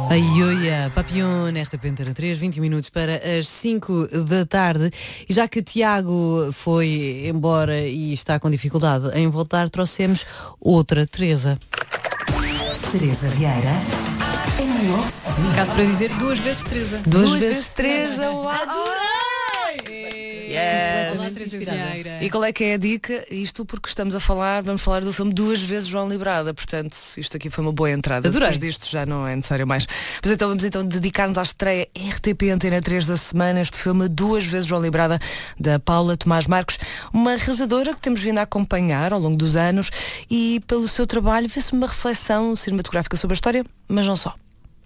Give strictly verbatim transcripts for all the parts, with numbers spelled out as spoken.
A Ioia Papillon, R T P Antena três, vinte minutos para as cinco da tarde. E já que Tiago foi embora e está com dificuldade em voltar, trouxemos outra Teresa. Teresa Vieira é logo. Caso para dizer duas vezes Teresa. Duas, duas vezes, vezes Teresa, uau! Adorei! Yes. Olá, Teresa Vieira. E qual é que é a dica? Isto porque estamos a falar, vamos falar do filme duas vezes João Librada, portanto isto aqui foi uma boa entrada. Adorei. Depois disto já não é necessário mais. Mas então vamos então dedicar-nos à estreia R T P Antena três da semana, este filme duas vezes João Librada, da Paula Tomás Marcos, uma realizadora que temos vindo a acompanhar ao longo dos anos e pelo seu trabalho vê-se uma reflexão cinematográfica sobre a história, mas não só.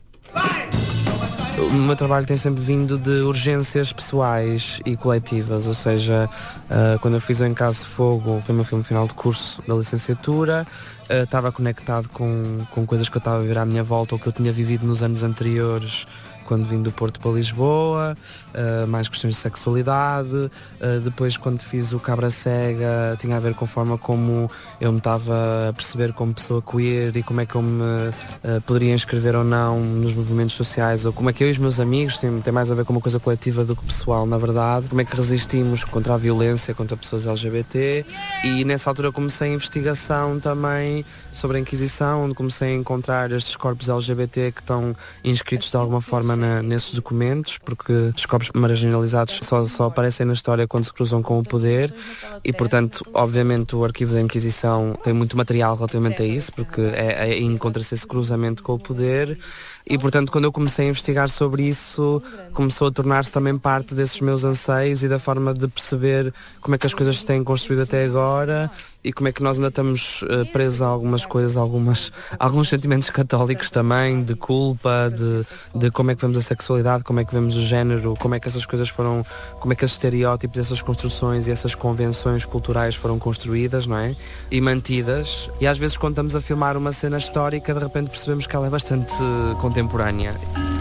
O meu trabalho tem sempre vindo de urgências pessoais e coletivas, ou seja, uh, quando eu fiz o Em Caso de Fogo, foi o meu filme final de curso da licenciatura, uh, estava conectado com, com coisas que eu estava a ver à minha volta ou que eu tinha vivido nos anos anteriores, quando vim do Porto para Lisboa, uh, mais questões de sexualidade, uh, depois quando fiz o Cabra Cega tinha a ver com a forma como eu me estava a perceber como pessoa queer e como é que eu me uh, poderia inscrever ou não nos movimentos sociais, ou como é que eu e os meus amigos, tem, tem mais a ver com uma coisa coletiva do que pessoal, na verdade, como é que resistimos contra a violência contra pessoas L G B T, e nessa altura eu comecei a investigação também sobre a Inquisição, onde comecei a encontrar estes corpos L G B T que estão inscritos de alguma forma na, nesses documentos, porque os corpos marginalizados só, só aparecem na história quando se cruzam com o poder e, portanto, obviamente o arquivo da Inquisição tem muito material relativamente a isso, porque é, é, encontra-se esse cruzamento com o poder. E, portanto, quando eu comecei a investigar sobre isso, começou a tornar-se também parte desses meus anseios e da forma de perceber como é que as coisas se têm construído até agora e como é que nós ainda estamos uh, presos a algumas coisas, algumas, alguns sentimentos católicos também, de culpa, de, de como é que vemos a sexualidade, como é que vemos o género, como é que essas coisas foram, como é que esses estereótipos, essas construções e essas convenções culturais foram construídas, não é? E mantidas. E às vezes quando estamos a filmar uma cena histórica, de repente percebemos que ela é bastante uh, contemporânea.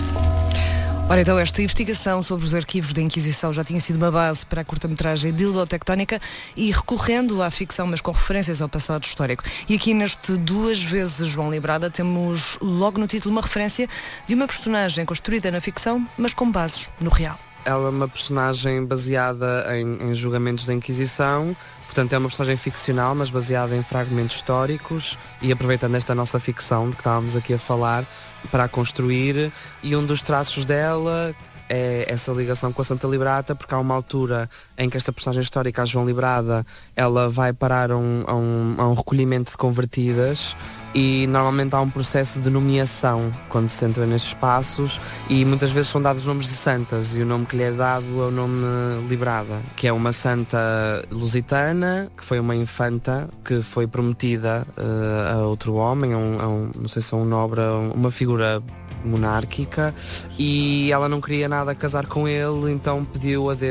Ora, então esta investigação sobre os arquivos da Inquisição já tinha sido uma base para a curta-metragem Dildotectónica e recorrendo à ficção, mas com referências ao passado histórico. E aqui neste duas vezes João Librada temos logo no título uma referência de uma personagem construída na ficção, mas com bases no real. Ela é uma personagem baseada em, em julgamentos da Inquisição, portanto é uma personagem ficcional, mas baseada em fragmentos históricos e aproveitando esta nossa ficção de que estávamos aqui a falar para a construir, e um dos traços dela é essa ligação com a Santa Librata, porque há uma altura em que esta personagem histórica, a João Librada, ela vai parar a um, a um, a um recolhimento de convertidas e normalmente há um processo de nomeação quando se entra nestes espaços e muitas vezes são dados nomes de santas e o nome que lhe é dado é o nome Librada, que é uma santa lusitana, que foi uma infanta que foi prometida uh, a outro homem, a um, a um, não sei se é um nobre, uma figura monárquica, e ela não queria nada casar com ele, então pediu a Deus